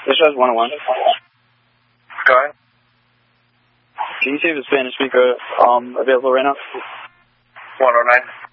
This has 101. Go ahead. Can you see if the Spanish speaker available right now? 109.